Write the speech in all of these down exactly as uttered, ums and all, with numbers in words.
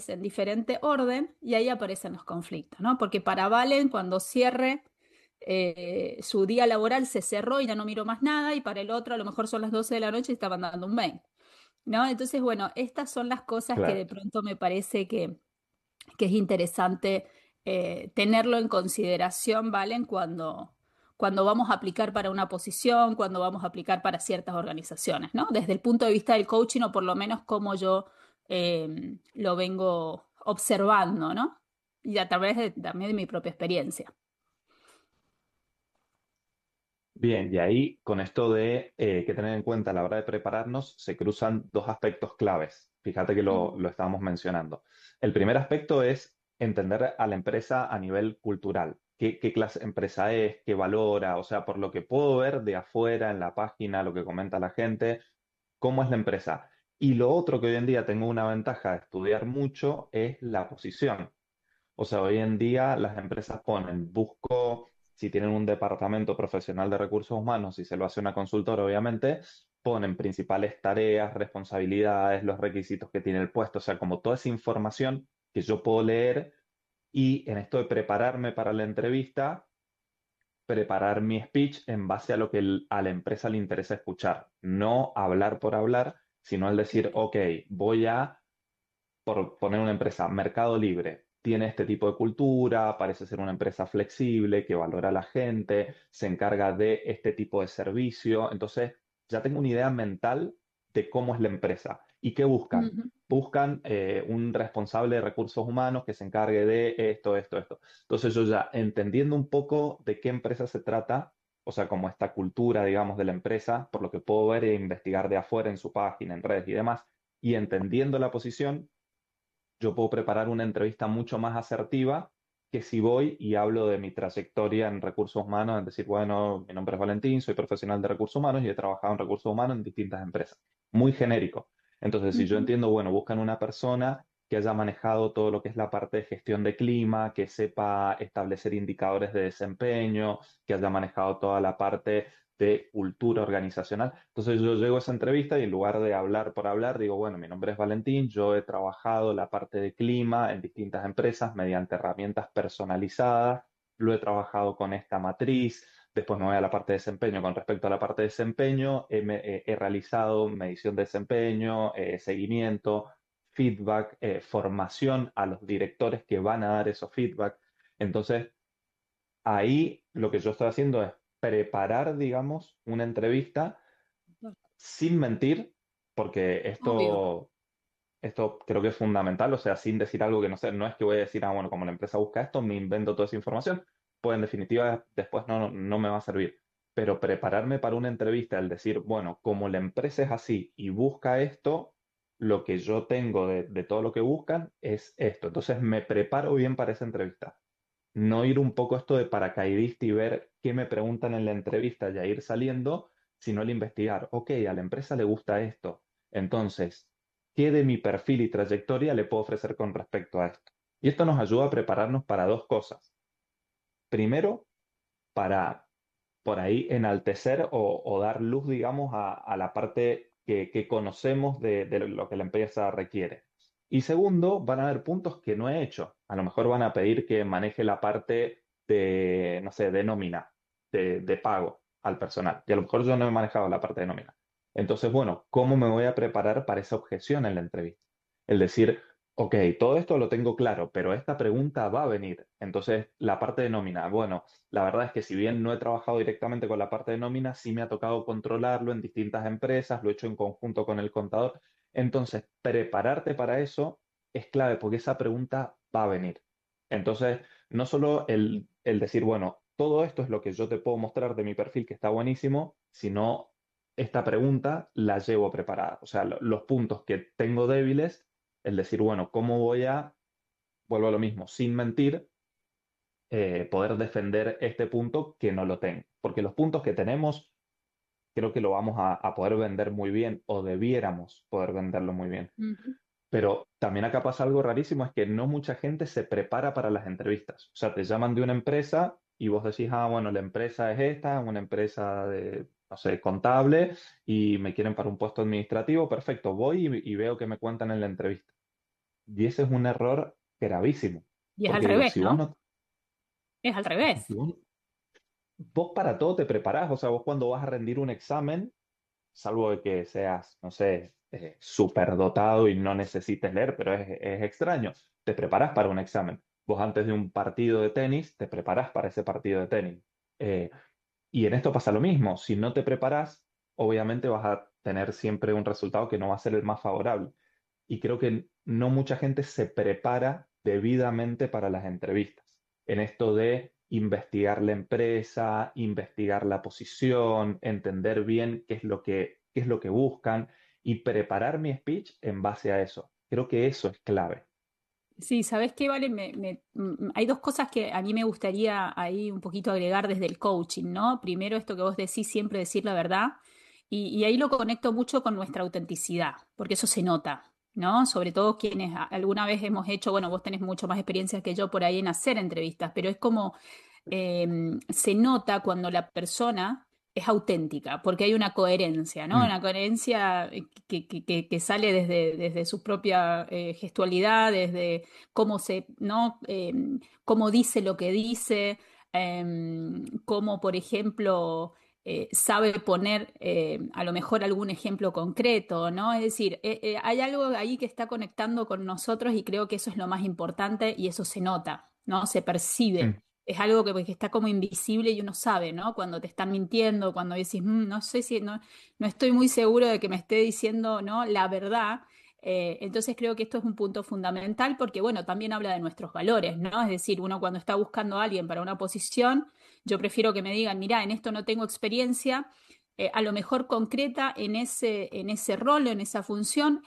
roles en diferente orden y ahí aparecen los conflictos, ¿no? Porque para Valen, cuando cierre eh, su día laboral se cerró y ya no miró más nada, y para el otro a lo mejor son las doce de la noche y está mandando un mail, ¿no? Entonces, bueno, estas son las cosas que Claro. de pronto me parece que, que es interesante eh, tenerlo en consideración, ¿valen? Cuando, cuando vamos a aplicar para una posición, cuando vamos a aplicar para ciertas organizaciones, ¿no? Desde el punto de vista del coaching, o por lo menos como yo eh, lo vengo observando, ¿no? Y a través de, también de mi propia experiencia. Bien, y ahí con esto de eh, que tener en cuenta a la hora de prepararnos, se cruzan dos aspectos claves. Fíjate que lo, Ujú, lo estábamos mencionando. El primer aspecto es entender a la empresa a nivel cultural. ¿Qué, qué clase de empresa es? ¿Qué valora? O sea, por lo que puedo ver de afuera en la página, lo que comenta la gente, ¿cómo es la empresa? Y lo otro que hoy en día tengo una ventaja de estudiar mucho es la posición. O sea, hoy en día las empresas ponen, busco, si tienen un departamento profesional de recursos humanos, si se lo hace una consultora, obviamente, ponen principales tareas, responsabilidades, los requisitos que tiene el puesto, o sea, como toda esa información que yo puedo leer y en esto de prepararme para la entrevista, preparar mi speech en base a lo que el- a la empresa le interesa escuchar, no hablar por hablar, sino el decir, claro. ok, voy a por poner una empresa, Mercado Libre, tiene este tipo de cultura, parece ser una empresa flexible, que valora a la gente, se encarga de este tipo de servicio. Entonces, ya tengo una idea mental de cómo es la empresa y qué buscan. Ujú, Buscan eh, un responsable de recursos humanos que se encargue de esto, esto, esto. Entonces, yo ya entendiendo un poco de qué empresa se trata, o sea, como esta cultura, digamos, de la empresa, por lo que puedo ver e investigar de afuera en su página, en redes y demás, y entendiendo la posición, yo puedo preparar una entrevista mucho más asertiva que si voy y hablo de mi trayectoria en recursos humanos, es decir, bueno, mi nombre es Valentín, soy profesional de recursos humanos y he trabajado en recursos humanos en distintas empresas. Muy genérico. Entonces, si yo ujú. entiendo, bueno, buscan una persona que haya manejado todo lo que es la parte de gestión de clima, que sepa establecer indicadores de desempeño, que haya manejado toda la parte de cultura organizacional. Entonces yo llego a esa entrevista y en lugar de hablar por hablar, digo, bueno, mi nombre es Valentín, yo he trabajado la parte de clima en distintas empresas mediante herramientas personalizadas, lo he trabajado con esta matriz, después me voy a la parte de desempeño. Con respecto a la parte de desempeño, he, me- he- he realizado medición de desempeño, eh, seguimiento, feedback, eh, formación a los directores que van a dar esos feedback. Entonces, ahí lo que yo estoy haciendo es preparar, digamos, una entrevista sin mentir, porque Obvio. esto, esto creo que es fundamental, o sea, sin decir algo que no sé, no es que voy a decir, ah, bueno, como la empresa busca esto, me invento toda esa información, pues en definitiva después no, no, no me va a servir. Pero prepararme para una entrevista, el decir, bueno, como la empresa es así y busca esto, lo que yo tengo de, de todo lo que buscan es esto. Entonces me preparo bien para esa entrevista, no ir un poco esto de paracaidista y ver qué me preguntan en la entrevista, ya ir saliendo, sino el investigar, ok, a la empresa le gusta esto, entonces, ¿qué de mi perfil y trayectoria le puedo ofrecer con respecto a esto? Y esto nos ayuda a prepararnos para dos cosas. Primero, para por ahí enaltecer o, o dar luz, digamos, a, a la parte que, que conocemos de, de lo que la empresa requiere. Y segundo, van a haber puntos que no he hecho. A lo mejor van a pedir que maneje la parte de, no sé, de nómina, de, de pago al personal. Y a lo mejor yo no he manejado la parte de nómina. Entonces, bueno, ¿cómo me voy a preparar para esa objeción en la entrevista? El decir, ok, todo esto lo tengo claro, pero esta pregunta va a venir. Entonces, la parte de nómina, bueno, la verdad es que si bien no he trabajado directamente con la parte de nómina, sí me ha tocado controlarlo en distintas empresas, lo he hecho en conjunto con el contador. Entonces, prepararte para eso es clave porque esa pregunta va a venir. Entonces, no solo el, el decir, bueno, todo esto es lo que yo te puedo mostrar de mi perfil que está buenísimo, sino esta pregunta la llevo preparada. O sea, lo- los puntos que tengo débiles, el decir, bueno, ¿cómo voy a, vuelvo a lo mismo, sin mentir, eh, poder defender este punto que no lo tengo? Porque los puntos que tenemos creo que lo vamos a, a poder vender muy bien o debiéramos poder venderlo muy bien. Ujú. Pero también acá pasa algo rarísimo, es que no mucha gente se prepara para las entrevistas. O sea, te llaman de una empresa y vos decís, ah, bueno, la empresa es esta, una empresa de, no sé, contable y me quieren para un puesto administrativo, perfecto, voy y, y veo que me cuentan en la entrevista. Y ese es un error gravísimo, Y es al porque digo, revés, si vos ¿no? no, Es al es que revés. si vos, vos para todo te preparás, o sea, vos cuando vas a rendir un examen, salvo de que seas, no sé, eh, súper dotado y no necesites leer, pero es, es extraño, te preparas para un examen. Vos antes de un partido de tenis, te preparás para ese partido de tenis. Eh, y en esto pasa lo mismo, si no te preparas, obviamente vas a tener siempre un resultado que no va a ser el más favorable. Y creo que no mucha gente se prepara debidamente para las entrevistas. En esto de investigar la empresa, investigar la posición, entender bien qué es lo que, qué es lo que buscan y preparar mi speech en base a eso. Creo que eso es clave. Sí, ¿sabes qué, Vale? Me- me- mm, hay dos cosas que a mí me gustaría ahí un poquito agregar desde el coaching, ¿no? Primero, esto que vos decís, siempre decir la verdad, y, y ahí lo conecto mucho con nuestra autenticidad, porque eso se nota, ¿no? Sobre todo quienes a- alguna vez hemos hecho, bueno, vos tenés mucho más experiencia que yo por ahí en hacer entrevistas, pero es como eh, se nota cuando la persona es auténtica, porque hay una coherencia, ¿no? Mm, Una coherencia eh, que, que- que- que sale desde, desde su propia eh, gestualidad, desde cómo se, ¿no? Eh, cómo dice lo que dice, em, cómo, por ejemplo, eh, sabe poner eh, a lo mejor algún ejemplo concreto, ¿no? Es decir, eh, eh, hay algo ahí que está conectando con nosotros y creo que eso es lo más importante y eso se nota, ¿no? Se percibe. mm. Es algo que, que está como invisible y uno sabe, ¿no? Cuando te están mintiendo, cuando decís, "Mm, no sé si, no, no estoy muy seguro de que me esté diciendo, ¿no? La verdad. Eh, entonces creo que esto es un punto fundamental porque, bueno, también habla de nuestros valores, ¿no? Es decir, uno cuando está buscando a alguien para una posición, yo prefiero que me digan, mira, en esto no tengo experiencia, eh, a lo mejor concreta en ese, en ese rol o en esa función.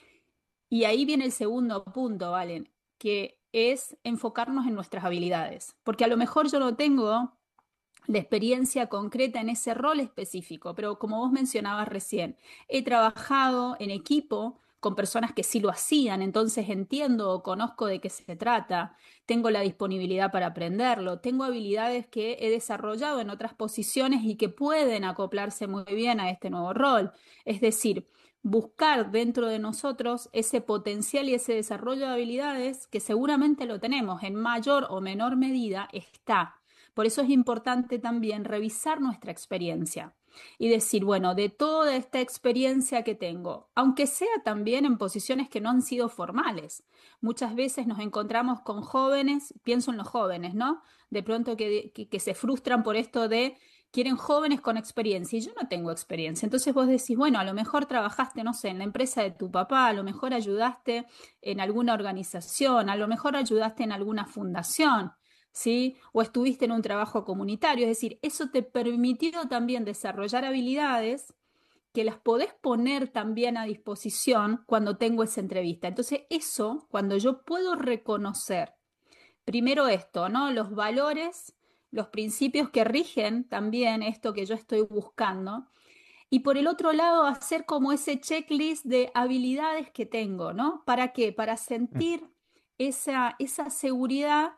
Y ahí viene el segundo punto, Valen, que es enfocarnos en nuestras habilidades, porque a lo mejor yo no tengo la experiencia concreta en ese rol específico, pero como vos mencionabas recién, he trabajado en equipo con personas que sí lo hacían, entonces entiendo o conozco de qué se trata, tengo la disponibilidad para aprenderlo, tengo habilidades que he desarrollado en otras posiciones y que pueden acoplarse muy bien a este nuevo rol. Es decir, buscar dentro de nosotros ese potencial y ese desarrollo de habilidades que seguramente lo tenemos en mayor o menor medida está. Por eso es importante también revisar nuestra experiencia y decir, bueno, de toda esta experiencia que tengo, aunque sea también en posiciones que no han sido formales. Muchas veces nos encontramos con jóvenes, pienso en los jóvenes, ¿no? De pronto que, que, que se frustran por esto de quieren jóvenes con experiencia y yo no tengo experiencia. Entonces vos decís, bueno, a lo mejor trabajaste, no sé, en la empresa de tu papá, a lo mejor ayudaste en alguna organización, a lo mejor ayudaste en alguna fundación. ¿Sí? O estuviste en un trabajo comunitario, es decir, eso te permitió también desarrollar habilidades que las podés poner también a disposición cuando tengo esa entrevista. Entonces, eso, cuando yo puedo reconocer, primero esto, ¿no? Los valores, los principios que rigen también esto que yo estoy buscando. Y por el otro lado, hacer como ese checklist de habilidades que tengo, ¿no? ¿Para qué? Para Mm. sentir esa, esa seguridad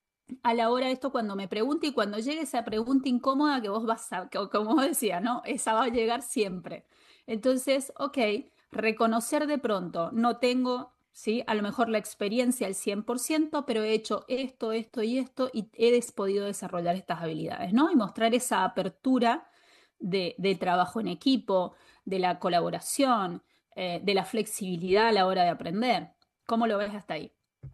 a la hora de esto cuando me pregunte y cuando llegue esa pregunta incómoda que vos vas a, que- como vos decías, ¿no? Esa va a llegar siempre. Entonces, ok, reconocer de pronto, no tengo, ¿sí? A lo mejor la experiencia al cien por ciento, pero he hecho esto, esto y esto y he des- podido desarrollar estas habilidades, ¿no? Y mostrar esa apertura de, de trabajo en equipo, de la colaboración, eh, de la flexibilidad a la hora de aprender. ¿Cómo lo ves hasta ahí?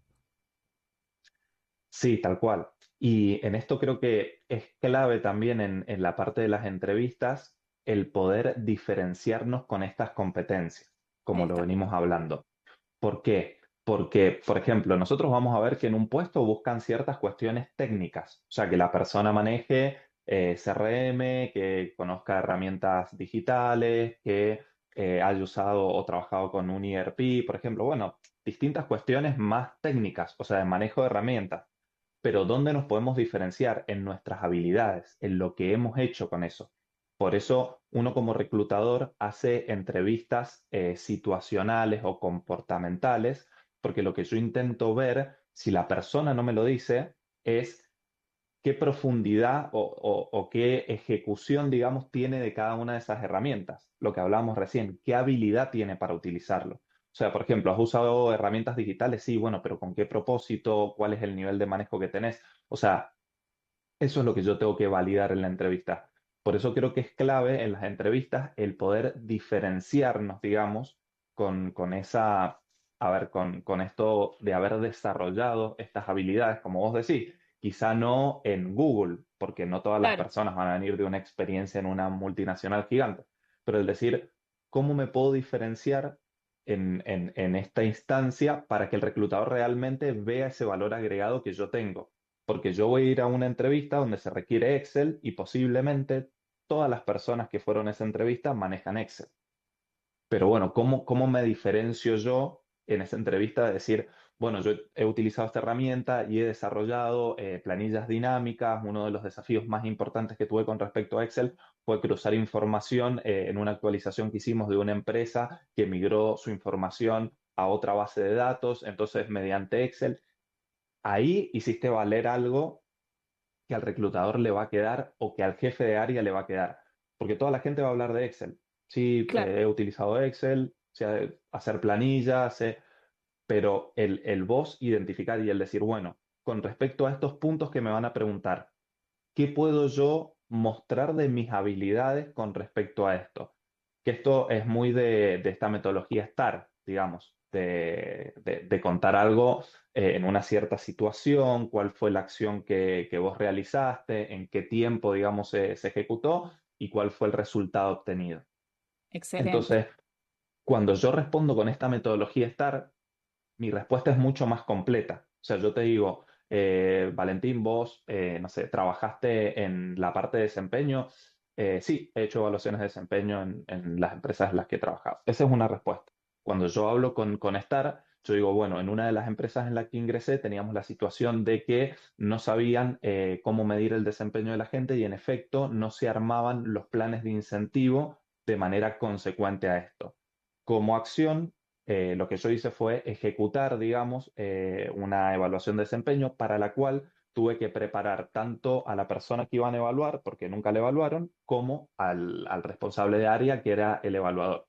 Sí, tal cual. Y en esto creo que es clave también en, en la parte de las entrevistas el poder diferenciarnos con estas competencias, Ahí como lo está. venimos hablando. ¿Por qué? Porque, por ejemplo, nosotros vamos a ver que en un puesto buscan ciertas cuestiones técnicas, o sea, que la persona maneje eh, C R M, que conozca herramientas digitales, que eh, haya usado o trabajado con un E R P, por ejemplo, bueno, distintas cuestiones más técnicas, o sea, de manejo de herramientas. Pero ¿dónde nos podemos diferenciar? En nuestras habilidades, en lo que hemos hecho con eso. Por eso uno como reclutador hace entrevistas eh, situacionales o comportamentales, porque lo que yo intento ver, si la persona no me lo dice, es qué profundidad o, o- o qué ejecución, digamos, tiene de cada una de esas herramientas. Lo que hablábamos recién, qué habilidad tiene para utilizarlo. O sea, por ejemplo, ¿has usado herramientas digitales? Sí, bueno, pero ¿con qué propósito? ¿Cuál es el nivel de manejo que tenés? O sea, eso es lo que yo tengo que validar en la entrevista. Por eso creo que es clave en las entrevistas el poder diferenciarnos, digamos, con, con esa, a ver, con, con esto de haber desarrollado estas habilidades, como vos decís, quizá no en Google, porque no todas las Claro, personas van a venir de una experiencia en una multinacional gigante, pero el decir, ¿cómo me puedo diferenciar en, en en esta instancia para que el reclutador realmente vea ese valor agregado que yo tengo? Porque yo voy a ir a una entrevista donde se requiere Excel y posiblemente todas las personas que fueron a esa entrevista manejan Excel. Pero bueno, ¿cómo, cómo me diferencio yo en esa entrevista de decir, bueno, yo he utilizado esta herramienta y he desarrollado eh, planillas dinámicas? Uno de los desafíos más importantes que tuve con respecto a Excel fue cruzar información eh, en una actualización que hicimos de una empresa que migró su información a otra base de datos, entonces mediante Excel. Ahí hiciste valer algo que al reclutador le va a quedar o que al jefe de área le va a quedar. Porque toda la gente va a hablar de Excel. Sí, claro, eh, he utilizado Excel, sé hacer planillas, sé- pero el, el vos identificar y el decir, bueno, con respecto a estos puntos que me van a preguntar, ¿qué puedo yo mostrar de mis habilidades con respecto a esto? Que esto es muy de, de esta metodología STAR, digamos, de, de- de contar algo eh, en una cierta situación, cuál fue la acción que, que vos realizaste, en qué tiempo, digamos, se, se ejecutó y cuál fue el resultado obtenido. excelente. Entonces, cuando yo respondo con esta metodología STAR, mi respuesta es mucho más completa. O sea, yo te digo, eh, Valentín, vos, eh, no sé, trabajaste en la parte de desempeño. Eh, sí, he hecho evaluaciones de desempeño en, en las empresas en las que he trabajado. Esa es una respuesta. Cuando yo hablo con, con Star, yo digo, bueno, en una de las empresas en la que ingresé teníamos la situación de que no sabían eh, cómo medir el desempeño de la gente y en efecto no se armaban los planes de incentivo de manera consecuente a esto. Como acción, eh, lo que yo hice fue ejecutar, digamos, eh, una evaluación de desempeño para la cual tuve que preparar tanto a la persona que iban a evaluar, porque nunca le evaluaron, como al, al responsable de área, que era el evaluador.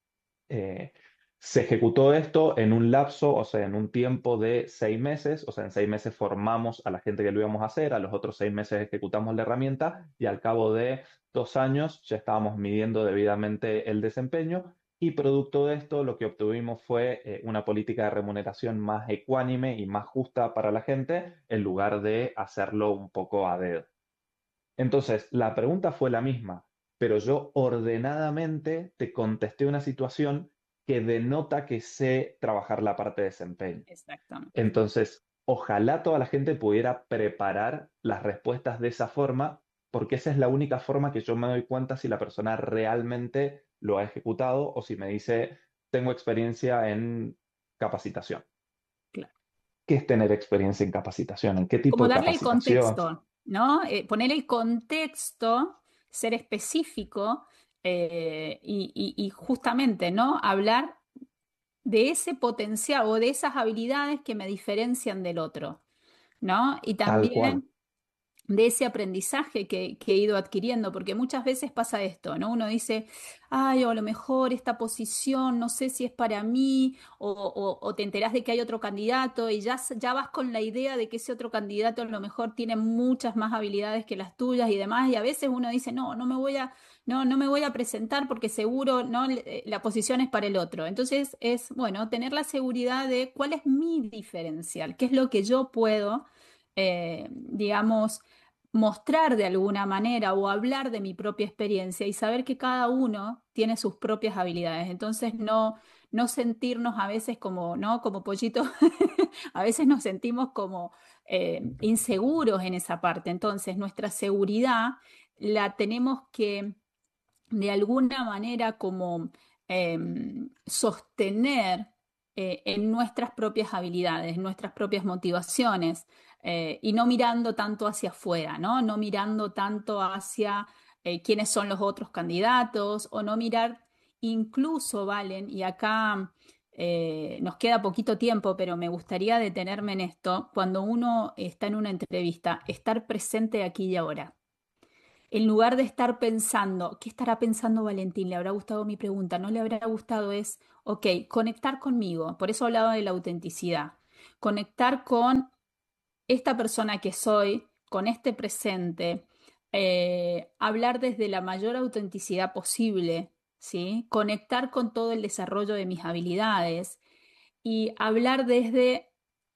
Eh, Se ejecutó esto en un lapso, o sea, en un tiempo de seis meses, o sea, en seis meses formamos a la gente que lo íbamos a hacer, a los otros seis meses ejecutamos la herramienta y al cabo de dos años ya estábamos midiendo debidamente el desempeño y producto de esto lo que obtuvimos fue eh, una política de remuneración más ecuánime y más justa para la gente en lugar de hacerlo un poco a dedo. Entonces, la pregunta fue la misma, pero yo ordenadamente te contesté una situación que denota que sé trabajar la parte de desempeño. Exactamente. Entonces, ojalá toda la gente pudiera preparar las respuestas de esa forma, porque esa es la única forma que yo me doy cuenta si la persona realmente lo ha ejecutado o si me dice, tengo experiencia en capacitación. Claro. ¿Qué es tener experiencia en capacitación? ¿En qué tipo Como de darle el capacitación? contexto, ¿no? Eh, poner el contexto, ser específico eh, y, y- y justamente, ¿no? Hablar de ese potencial o de esas habilidades que me diferencian del otro, ¿no? Y Tal cual, también de ese aprendizaje que, que he ido adquiriendo, porque muchas veces pasa esto, ¿no? Uno dice, ay, o a lo mejor esta posición, no sé si es para mí, o, o- o te enterás de que hay otro candidato y ya, s- ya vas con la idea de que ese otro candidato a lo mejor tiene muchas más habilidades que las tuyas y demás, y a veces uno dice, no, no me voy a, no, no me voy a presentar porque seguro, ¿no? Le- eh, La posición es para el otro. Entonces es, bueno, tener la seguridad de cuál es mi diferencial, qué es lo que yo puedo, eh, digamos, mostrar de alguna manera o hablar de mi propia experiencia y saber que cada uno tiene sus propias habilidades. Entonces no, no sentirnos a veces como, ¿no? Como pollito, a veces nos sentimos como eh, inseguros en esa parte. Entonces nuestra seguridad la tenemos que de alguna manera como em, sostener eh, en nuestras propias habilidades, nuestras propias motivaciones, eh, y no mirando tanto hacia afuera, ¿no? No mirando tanto hacia eh, quiénes son los otros candidatos o no mirar incluso, Valen, y acá eh, nos queda poquito tiempo, pero me gustaría detenerme en esto, cuando uno está en una entrevista, estar presente aquí y ahora en lugar de estar pensando, ¿qué estará pensando Valentín? ¿Le habrá gustado mi pregunta? ¿No le habrá gustado? Es, ok, conectar conmigo. Por eso hablaba de la autenticidad. Conectar con esta persona que soy, con este presente, eh, hablar desde la mayor autenticidad posible, ¿sí? Conectar con todo el desarrollo de mis habilidades y hablar desde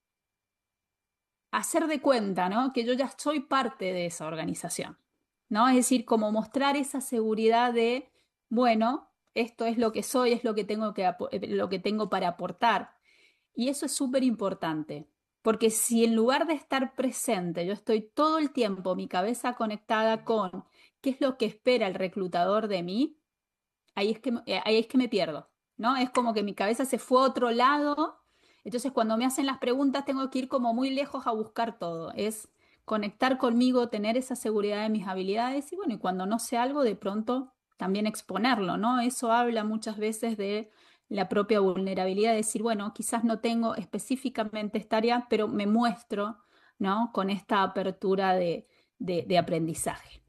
hacer de cuenta, ¿no? Que yo ya soy parte de esa organización, ¿no? Es decir, como mostrar esa seguridad de, bueno, esto es lo que soy, es lo que tengo que, apo- eh, lo que tengo para aportar. Y eso es súper importante, porque si en lugar de estar presente, yo estoy todo el tiempo, mi cabeza conectada con qué es lo que espera el reclutador de mí, ahí es que, eh, ahí es que me pierdo, ¿no? Es como que mi cabeza se fue a otro lado, entonces cuando me hacen las preguntas tengo que ir como muy lejos a buscar todo, es conectar conmigo, tener esa seguridad de mis habilidades y bueno, y cuando no sé algo, de pronto también exponerlo, ¿no? Eso habla muchas veces de la propia vulnerabilidad, de decir, bueno, quizás no tengo específicamente esta área, pero me muestro, ¿no? Con esta apertura de, de de aprendizaje.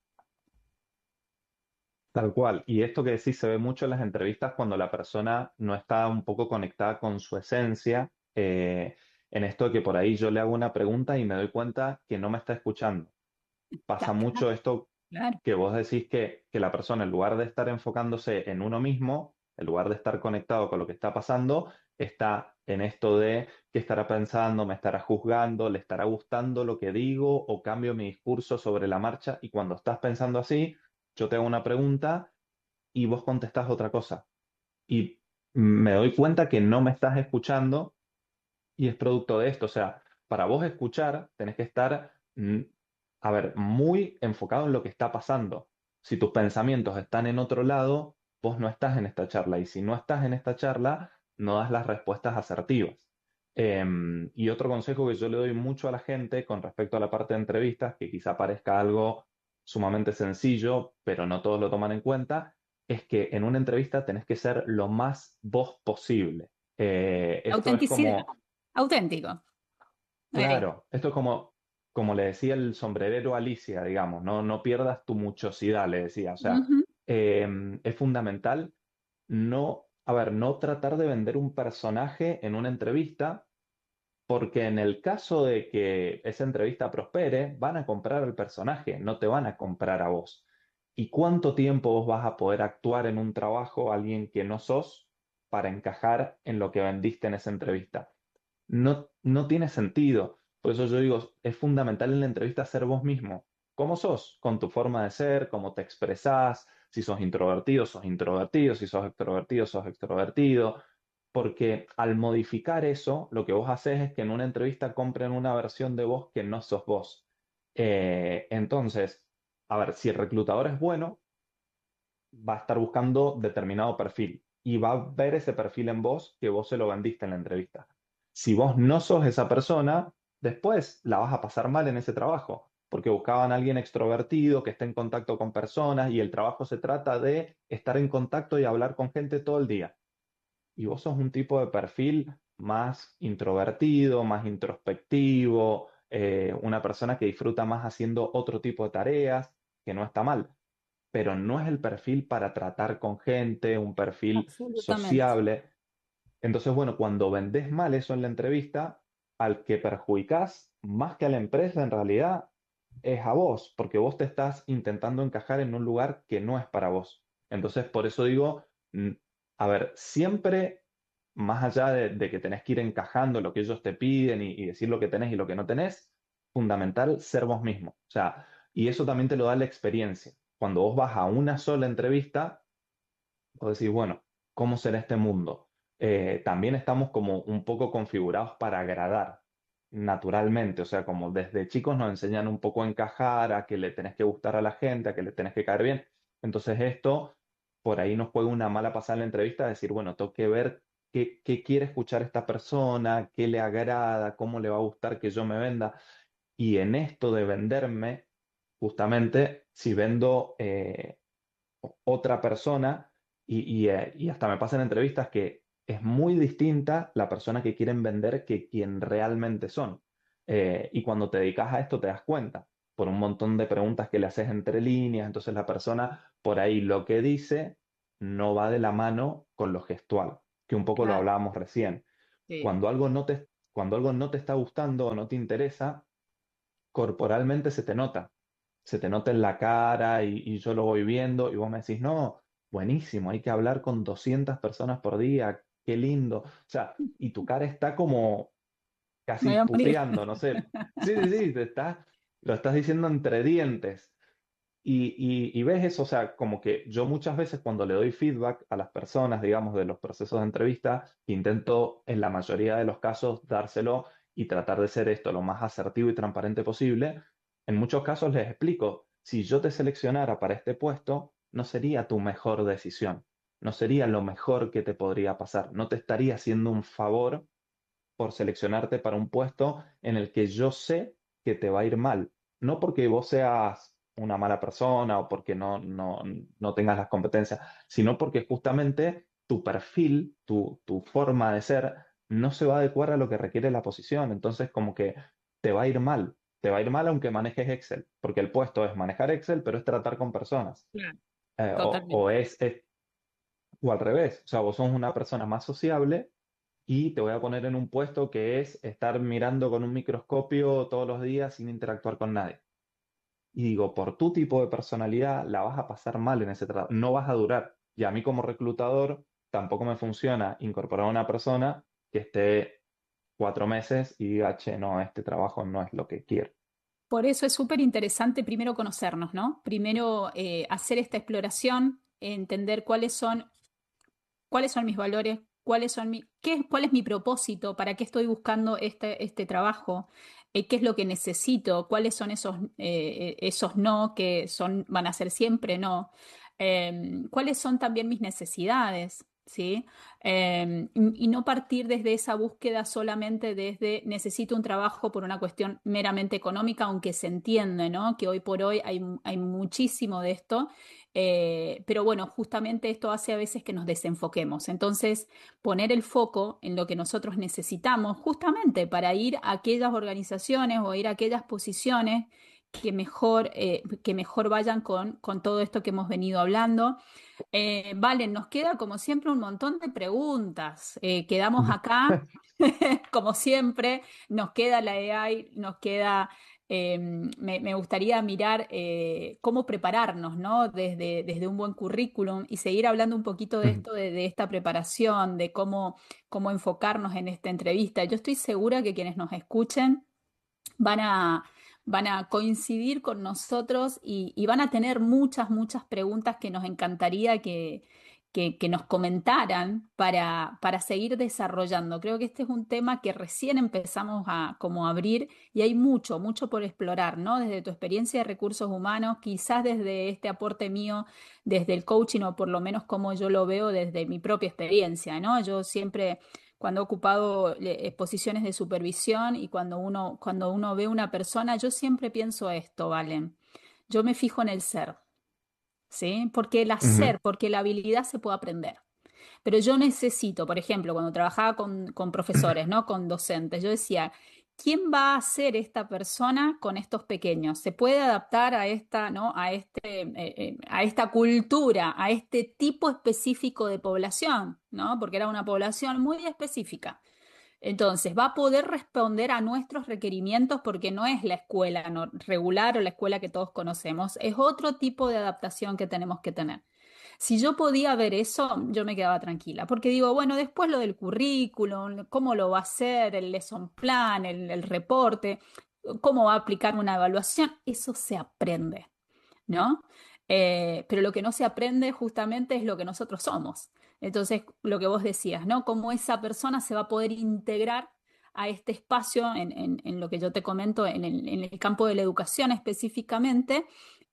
Tal cual. Y esto que decís se ve mucho en las entrevistas cuando la persona no está un poco conectada con su esencia, eh, en esto de que por ahí yo le hago una pregunta y me doy cuenta que no me está escuchando. Pasa Ca- mucho esto Claro. que vos decís que, que la persona, en lugar de estar enfocándose en uno mismo, en lugar de estar conectado con lo que está pasando, está en esto de qué estará pensando, me estará juzgando, le estará gustando lo que digo o cambio mi discurso sobre la marcha. Y cuando estás pensando así, yo te hago una pregunta y vos contestás otra cosa. Y me doy cuenta que no me estás escuchando y es producto de esto. O sea, para vos escuchar, tenés que estar, mm, a ver, muy enfocado en lo que está pasando. Si tus pensamientos están en otro lado, vos no estás en esta charla. Y si no estás en esta charla, no das las respuestas asertivas. Em, y otro consejo que yo le doy mucho a la gente con respecto a la parte de entrevistas, que quizá parezca algo sumamente sencillo, pero no todos lo toman en cuenta, es que en una entrevista tenés que ser lo más vos posible. Eh, esto es Autenticidad, como auténtico. Ey. claro, esto es como, como le decía el sombrerero a Alicia, digamos, no, no pierdas tu muchosidad, le decía. O sea, Ujú. eh, es fundamental no, a ver, no tratar de vender un personaje en una entrevista, porque en el caso de que esa entrevista prospere, van a comprar al personaje, no te van a comprar a vos. ¿Y cuánto tiempo vos vas a poder actuar en un trabajo alguien que no sos para encajar en lo que vendiste en esa entrevista? No, no tiene sentido. Por eso yo digo, es fundamental en la entrevista ser vos mismo. ¿Cómo sos? Con tu forma de ser, cómo te expresás, si sos introvertido, sos introvertido, si sos extrovertido, sos extrovertido. Porque al modificar eso, lo que vos haces es que en una entrevista compren una versión de vos que no sos vos. Eh, entonces, a ver, si el reclutador es bueno, va a estar buscando determinado perfil y va a ver ese perfil en vos que vos se lo vendiste en la entrevista. Si vos no sos esa persona, después la vas a pasar mal en ese trabajo, porque buscaban a alguien extrovertido que esté en contacto con personas y el trabajo se trata de estar en contacto y hablar con gente todo el día. Y vos sos un tipo de perfil más introvertido, más introspectivo, eh, una persona que disfruta más haciendo otro tipo de tareas, que no está mal, pero no es el perfil para tratar con gente, un perfil Absolutamente. sociable. Entonces, bueno, cuando vendés mal eso en la entrevista, al que perjudicás más que a la empresa en realidad es a vos, porque vos te estás intentando encajar en un lugar que no es para vos. Entonces, por eso digo, mm, a ver, siempre, más allá de, de que tenés que ir encajando lo que ellos te piden y, y decir lo que tenés y lo que no tenés, fundamental ser vos mismo. O sea, y eso también te lo da la experiencia. Cuando vos vas a una sola entrevista, vos decís, bueno, ¿cómo será este mundo? Eh, también estamos como un poco configurados para agradar naturalmente, o sea, como desde chicos nos enseñan un poco a encajar, a que le tenés que gustar a la gente, a que le tenés que caer bien. Entonces esto por ahí nos juega una mala pasada en la entrevista, decir, bueno, tengo que ver qué, qué quiere escuchar esta persona, qué le agrada, cómo le va a gustar que yo me venda. Y en esto de venderme, justamente, si vendo eh, otra persona, y, y, eh, y hasta me pasa en entrevistas que es muy distinta la persona que quieren vender que quien realmente son. Eh, y cuando te dedicas a esto te das cuenta, por un montón de preguntas que le haces entre líneas, entonces la persona por ahí lo que dice no va de la mano con lo gestual, que un poco lo Claro, hablábamos recién. sí. Cuando algo no te, cuando algo no te está gustando o no te interesa, corporalmente se te nota, se te nota en la cara y, y yo lo voy viendo y vos me decís, no, buenísimo, hay que hablar con doscientas personas por día, qué lindo. O sea, y tu cara está como Me casi voy a morir. puteando, no sé. Sí, sí, sí, te estás, lo estás diciendo entre dientes. Y, y, y ves eso, o sea, como que yo muchas veces cuando le doy feedback a las personas, digamos, de los procesos de entrevista, intento en la mayoría de los casos dárselo y tratar de ser esto lo más asertivo y transparente posible. En muchos casos les explico, si yo te seleccionara para este puesto, no sería tu mejor decisión, no sería lo mejor que te podría pasar, no te estaría haciendo un favor por seleccionarte para un puesto en el que yo sé que te va a ir mal. No porque vos seas una mala persona o porque no, no, no tengas las competencias, sino porque justamente tu perfil, tu, tu forma de ser, no se va a adecuar a lo que requiere la posición. Entonces, como que te va a ir mal. Te va a ir mal aunque manejes Excel, porque el puesto es manejar Excel, pero es tratar con personas. Claro, Eh, o, o totalmente. es, es- o al revés, o sea, vos sos una persona más sociable y te voy a poner en un puesto que es estar mirando con un microscopio todos los días sin interactuar con nadie. Y digo, por tu tipo de personalidad la vas a pasar mal en ese trabajo, no vas a durar. Y a mí como reclutador tampoco me funciona incorporar a una persona que esté cuatro meses y diga, che, no, este trabajo no es lo que quiero. Por eso es súper interesante primero conocernos, ¿no? Primero eh, hacer esta exploración, entender cuáles son cuáles son mis valores, cuáles son mi, qué, cuál es mi propósito, para qué estoy buscando este, este trabajo, eh, qué es lo que necesito, cuáles son esos, eh, esos no que son, van a ser siempre no, eh, cuáles son también mis necesidades. ¿Sí? Eh, y, y no partir desde esa búsqueda solamente desde necesito un trabajo por una cuestión meramente económica, aunque se entiende, ¿no? Que hoy por hoy hay, hay muchísimo de esto, eh, pero bueno, justamente esto hace a veces que nos desenfoquemos. Entonces, poner el foco en lo que nosotros necesitamos justamente para ir a aquellas organizaciones o ir a aquellas posiciones que mejor, eh, que mejor vayan con, con todo esto que hemos venido hablando. Eh, vale, nos queda como siempre un montón de preguntas. Eh, quedamos acá, como siempre, nos queda la A I, nos queda, eh, me, me gustaría mirar eh, cómo prepararnos, ¿no? Desde, desde un buen currículum y seguir hablando un poquito de esto, de, de esta preparación, de cómo, cómo enfocarnos en esta entrevista. Yo estoy segura que quienes nos escuchen van a, van a coincidir con nosotros y, y van a tener muchas, muchas preguntas que nos encantaría que, que, que nos comentaran para, para seguir desarrollando. Creo que este es un tema que recién empezamos a como a abrir y hay mucho, mucho por explorar, ¿no? Desde tu experiencia de recursos humanos, quizás desde este aporte mío, desde el coaching o por lo menos como yo lo veo desde mi propia experiencia, ¿no? Yo siempre cuando he ocupado eh, posiciones de supervisión y cuando uno, cuando uno ve una persona, yo siempre pienso esto, ¿vale? Yo me fijo en el ser, ¿sí? Porque el Ujú. hacer, porque la habilidad se puede aprender. Pero yo necesito, por ejemplo, cuando trabajaba con, con profesores, ¿no? Con docentes, yo decía, ¿quién va a ser esta persona con estos pequeños? ¿Se puede adaptar a esta, ¿no? A este, eh, eh, a esta cultura, a este tipo específico de población, ¿no? Porque era una población muy específica. Entonces, va a poder responder a nuestros requerimientos porque no es la escuela no- regular o la escuela que todos conocemos, es otro tipo de adaptación que tenemos que tener. Si yo podía ver eso, yo me quedaba tranquila, porque digo, bueno, después lo del currículum, cómo lo va a hacer, el lesson plan, el, el reporte, cómo va a aplicar una evaluación, eso se aprende, ¿no? Eh, pero lo que no se aprende justamente es lo que nosotros somos. Entonces, lo que vos decías, ¿no? Cómo esa persona se va a poder integrar a este espacio en, en- en lo que yo te comento, en el, en el campo de la educación específicamente,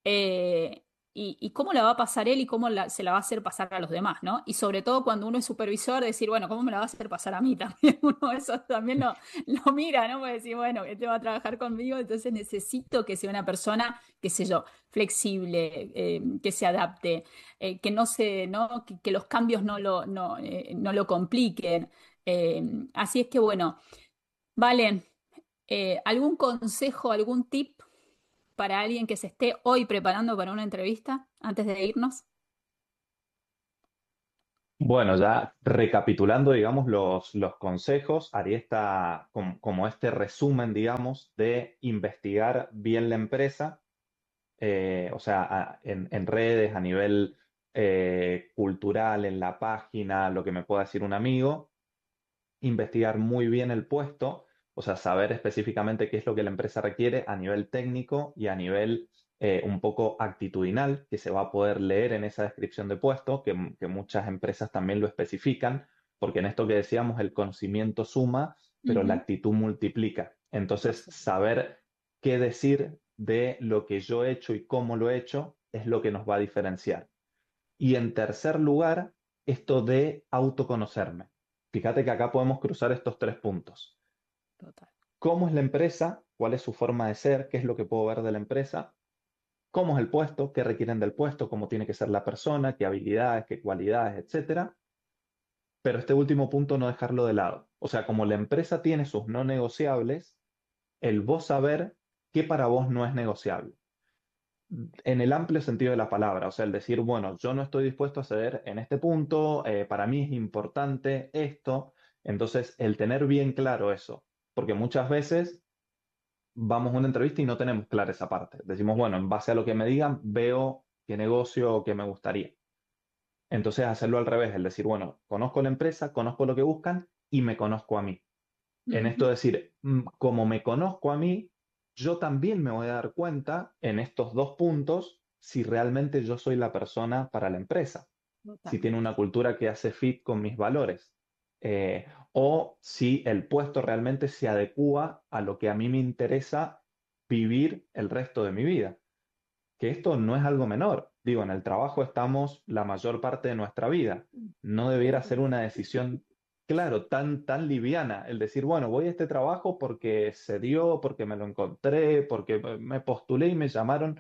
eh, y, y cómo la va a pasar él y cómo la- se la va a hacer pasar a los demás, ¿no? Y sobre todo cuando uno es supervisor, decir, bueno, ¿cómo me la va a hacer pasar a mí también? Uno eso también lo, lo mira, ¿no? Porque decir, bueno, este va a trabajar conmigo, entonces necesito que sea una persona, qué sé yo, flexible, eh, que se adapte, eh, que no se, ¿no? Que, que los cambios no lo, no, eh, no lo compliquen. Eh, así es que bueno, Valen, eh, ¿algún consejo, algún tip? para alguien que se esté hoy preparando para una entrevista antes de irnos? Bueno, ya recapitulando, digamos, los, los consejos, haría esta, como, como este resumen, digamos, de investigar bien la empresa, eh, o sea, a- en, en redes, a nivel eh, cultural, en la página, lo que me pueda decir un amigo, investigar muy bien el puesto, o sea, saber específicamente qué es lo que la empresa requiere a nivel técnico y a nivel eh, un poco actitudinal, que se va a poder leer en esa descripción de puesto, que, que muchas empresas también lo especifican, porque en esto que decíamos, el conocimiento suma, pero la Ujú. actitud multiplica. Por Entonces, supuesto. saber qué decir de lo que yo he hecho y cómo lo he hecho es lo que nos va a diferenciar. Y en tercer lugar, esto de autoconocerme. Fíjate que acá podemos cruzar estos tres puntos. Total. ¿Cómo es la empresa? ¿Cuál es su forma de ser? ¿Qué es lo que puedo ver de la empresa? ¿Cómo es el puesto? ¿Qué requieren del puesto? ¿Cómo tiene que ser la persona? ¿Qué habilidades? ¿Qué cualidades? Etcétera. Pero este último punto no dejarlo de lado. O sea, como la empresa tiene sus no negociables, el vos saber qué para vos no es negociable. En el amplio sentido de la palabra, o sea, el decir, bueno, yo no estoy dispuesto a ceder en este punto, eh, para mí es importante esto, entonces el tener bien claro eso, porque muchas veces vamos a una entrevista y no tenemos clara esa parte, decimos, bueno, en base a lo que me digan, veo qué negocio o qué me gustaría. Entonces hacerlo al revés, el decir, bueno, conozco la empresa, conozco lo que buscan y me conozco a mí. En esto Ujú. decir, mm, como me conozco a mí, yo también me voy a dar cuenta en estos dos puntos si realmente yo soy la persona para la empresa, si tiene Totalmente. una cultura que hace fit con mis valores, eh, o si el puesto realmente se adecúa a lo que a mí me interesa vivir el resto de mi vida, que esto no es algo menor. Digo, en el trabajo estamos la mayor parte de nuestra vida. No debiera ser una decisión, claro, tan, tan liviana el decir, bueno, voy a este trabajo porque se dio, porque me lo encontré, porque me postulé y me llamaron.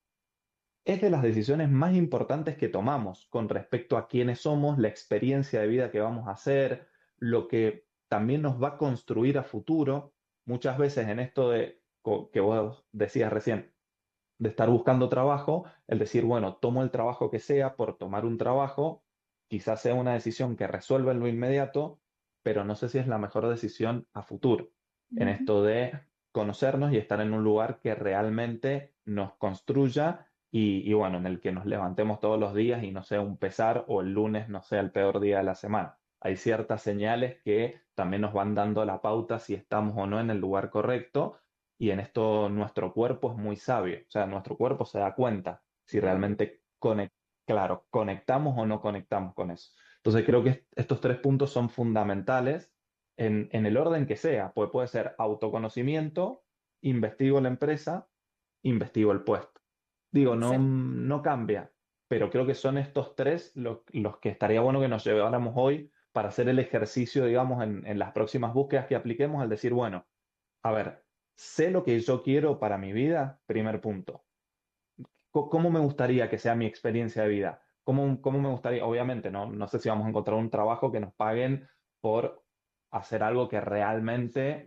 Es de las decisiones más importantes que tomamos con respecto a quiénes somos, la experiencia de vida que vamos a hacer, lo que también nos va a construir a futuro. Muchas veces en esto de co- que vos decías recién, de estar buscando trabajo, el decir, bueno, tomo el trabajo que sea por tomar un trabajo, quizás sea una decisión que resuelva en lo inmediato, pero no sé si es la mejor decisión a futuro, en Ujú. esto de conocernos y estar en un lugar que realmente nos construya y, y bueno, en el que nos levantemos todos los días y no sea un pesar o el lunes no sea el peor día de la semana. Hay ciertas señales que también nos van dando la pauta si estamos o no en el lugar correcto y en esto nuestro cuerpo es muy sabio, o sea, nuestro cuerpo se da cuenta si realmente conec- claro, conectamos o no conectamos con eso. Entonces creo que est- estos tres puntos son fundamentales en, en el orden que sea, pues puede ser autoconocimiento, investigo la empresa, investigo el puesto. Digo, no, Excel- no cambia, pero creo que son estos tres los, los que estaría bueno que nos lleváramos hoy para hacer el ejercicio, digamos, en, en las próximas búsquedas que apliquemos, al decir, bueno, a ver, sé lo que yo quiero para mi vida, primer punto. Co- ¿Cómo me gustaría que sea mi experiencia de vida? ¿Cómo, cómo me gustaría? Obviamente, no, no sé si vamos a encontrar un trabajo que nos paguen por hacer algo que realmente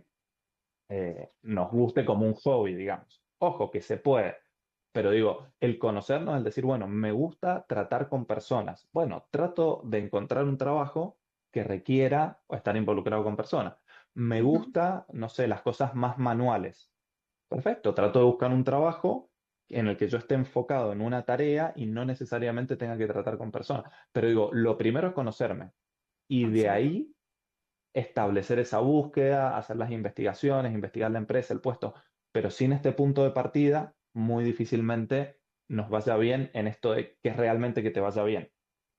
eh, nos guste como un hobby, digamos. Ojo, que se puede. Pero digo, el conocernos, el decir, bueno, me gusta tratar con personas. Bueno, trato de encontrar un trabajo que requiera o estar involucrado con personas. Me Ujú. gusta, no sé, las cosas más manuales. Perfecto, trato de buscar un trabajo en el que yo esté enfocado en una tarea y no necesariamente tenga que tratar con personas. Pero digo, lo primero es conocerme y de Absolutamente. ahí establecer esa búsqueda, hacer las investigaciones, investigar la empresa, el puesto, pero sin este punto de partida, muy difícilmente nos vaya bien en esto de que es realmente que te vaya bien,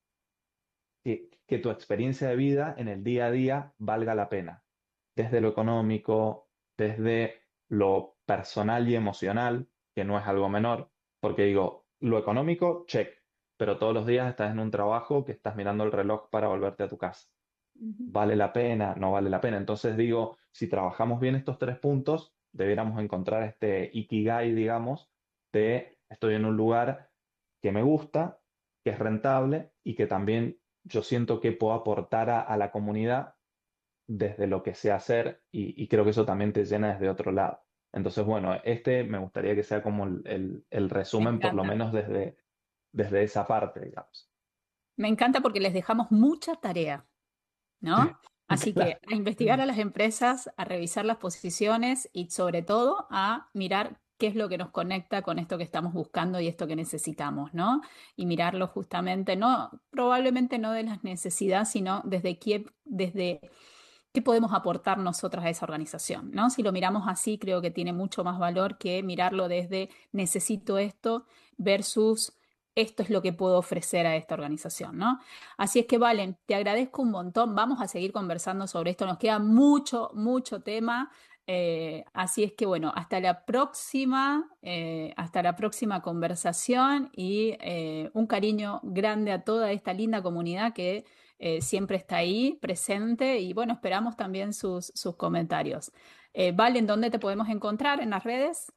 que, que tu experiencia de vida en el día a día valga la pena, desde lo económico, desde lo personal y emocional, que no es algo menor, porque digo, lo económico, check, pero todos los días estás en un trabajo que estás mirando el reloj para volverte a tu casa. Ujú. ¿Vale la pena? ¿No vale la pena? Entonces digo, si trabajamos bien estos tres puntos, debiéramos encontrar este ikigai, digamos, de estoy en un lugar que me gusta, que es rentable y que también yo siento que puedo aportar a, a la comunidad desde lo que sé hacer y, y creo que eso también te llena desde otro lado. Entonces, bueno, este me gustaría que sea como el, el- el Me resumen, por lo encanta. menos desde, desde esa parte, digamos. Me encanta porque les dejamos mucha tarea, ¿no? Así que Claro. a investigar a las empresas, a revisar las posiciones y sobre todo a mirar qué es lo que nos conecta con esto que estamos buscando y esto que necesitamos, ¿no? Y mirarlo justamente, no, probablemente no de las necesidades, sino desde qué, desde qué podemos aportar nosotros a esa organización, ¿no? Si lo miramos así, creo que tiene mucho más valor que mirarlo desde necesito esto versus esto es lo que puedo ofrecer a esta organización, ¿no? Así es que, Valen, te agradezco un montón. Vamos a seguir conversando sobre esto. Nos queda mucho, mucho tema. Eh, así es que, bueno, hasta la próxima, eh, hasta la próxima conversación y eh, un cariño grande a toda esta linda comunidad que eh, siempre está ahí presente y bueno, esperamos también sus, sus comentarios. Eh, Valen, ¿dónde te podemos encontrar? ¿En las redes?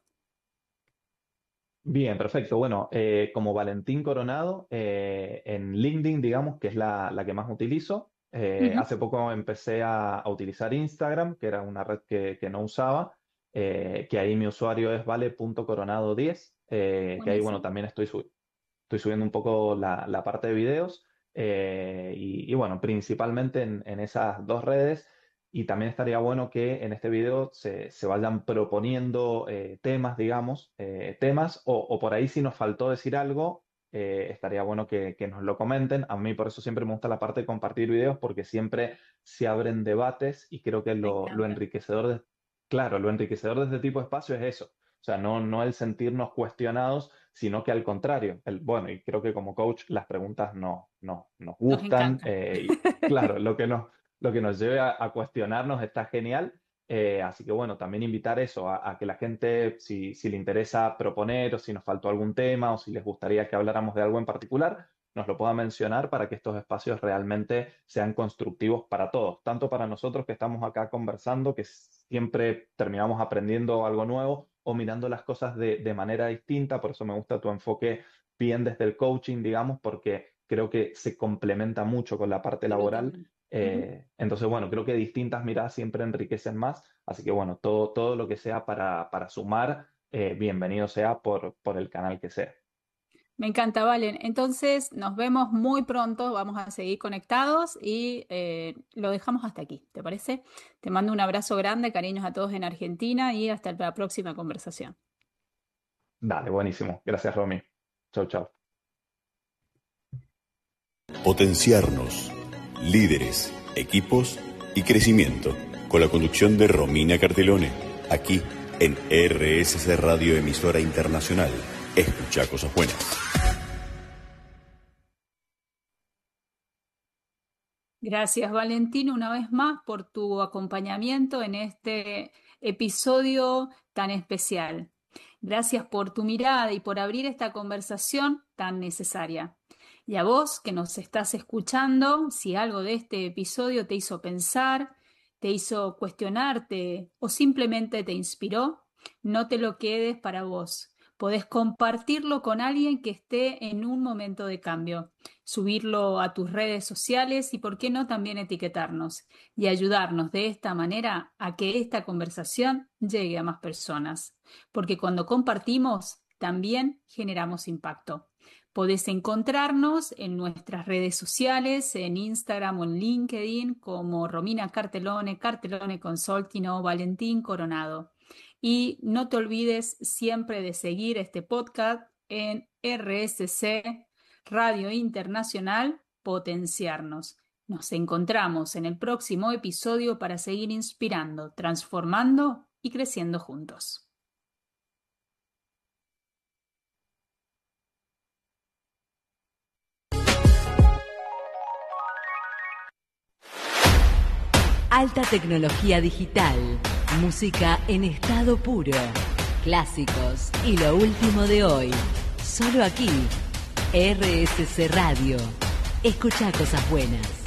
Bien, perfecto. Bueno, eh, como Valentín Coronado, eh, en LinkedIn, digamos, que es la, la que más utilizo. Eh, Ujú. hace poco empecé a, a utilizar Instagram, que era una red que, que no usaba, eh, que ahí mi usuario es vale.coronado diez, eh, que ahí, bueno, Buenísimo. también estoy, su- estoy subiendo un poco la, la parte de videos, eh, y, y, bueno, principalmente en, en esas dos redes. Y también estaría bueno que en este video se, se vayan proponiendo eh, temas, digamos, eh, temas, o, o por ahí si nos faltó decir algo, eh, estaría bueno que, que nos lo comenten. A mí por eso siempre me gusta la parte de compartir videos, porque siempre se abren debates y creo que Me lo, lo encanta. enriquecedor de, claro, lo enriquecedor de este tipo de espacio es eso. O sea, no, no el sentirnos cuestionados, sino que al contrario, el, bueno, y creo que como coach las preguntas no, no, nos Nos gustan, encanta. eh, y claro, lo que nos, lo que nos lleve a, a cuestionarnos está genial. Eh, así que bueno, también invitar eso, a, a que la gente, si, si le interesa proponer o si nos faltó algún tema o si les gustaría que habláramos de algo en particular, nos lo pueda mencionar para que estos espacios realmente sean constructivos para todos, tanto para nosotros que estamos acá conversando, que siempre terminamos aprendiendo algo nuevo o mirando las cosas de, de manera distinta. Por eso me gusta tu enfoque bien desde el coaching, digamos, porque creo que se complementa mucho con la parte laboral. Absolutamente. Ujú. Eh, entonces, bueno, creo que distintas miradas siempre enriquecen más. Así que, bueno, todo, todo lo que sea para, para sumar, eh, bienvenido sea por, por el canal que sea. Me encanta, Valen. Entonces, nos vemos muy pronto. Vamos a seguir conectados y eh, lo dejamos hasta aquí. ¿Te parece? Te mando un abrazo grande, cariños a todos en Argentina y hasta la próxima conversación. Dale, buenísimo. Gracias, Romy. Chau, chau. Potenciarnos, líderes, equipos y crecimiento, con la conducción de Romina Cartelone, aquí en R S C Radio, emisora internacional. Escucha cosas buenas. Gracias, Valentín, una vez más por tu acompañamiento en este episodio tan especial. Gracias por tu mirada y por abrir esta conversación tan necesaria. Y a vos que nos estás escuchando, si algo de este episodio te hizo pensar, te hizo cuestionarte o simplemente te inspiró, no te lo quedes para vos. Podés compartirlo con alguien que esté en un momento de cambio, subirlo a tus redes sociales y, por qué no, también etiquetarnos y ayudarnos de esta manera a que esta conversación llegue a más personas. Porque cuando compartimos, también generamos impacto. Podés encontrarnos en nuestras redes sociales, en Instagram o en LinkedIn, como Romina Cartelone, Cartelone Consulting o Valentín Coronado. Y no te olvides siempre de seguir este podcast en R S C Radio Internacional, Potenciarnos. Nos encontramos en el próximo episodio para seguir inspirando, transformando y creciendo juntos. Alta tecnología digital, música en estado puro, clásicos y lo último de hoy. Solo aquí, R S C Radio. Escucha cosas buenas.